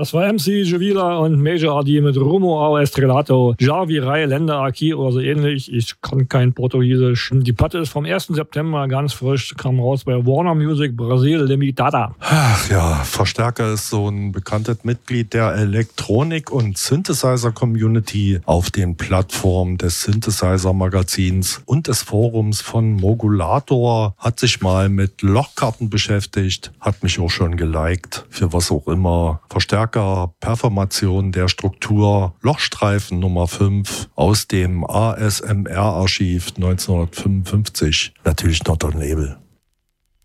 Das war MC Gevila und Major RD mit Rumo ao Estrelato. Javi Reihe Länder Aki oder so ähnlich. Ich kann kein Portugiesisch. Die Platte ist vom 1. September ganz frisch. Kam raus bei Warner Music Brasil Limitada. Ach ja, Verstärker ist so ein bekanntes Mitglied der Elektronik- und Synthesizer-Community auf den Plattformen des Synthesizer-Magazins und des Forums von Mogulator. Hat sich mal mit Lochkarten beschäftigt. Hat mich auch schon geliked. Für was auch immer. Verstärker, Performation der Struktur, Lochstreifen Nummer 5 aus dem ASMR-Archiv 1955. Natürlich Not on Label.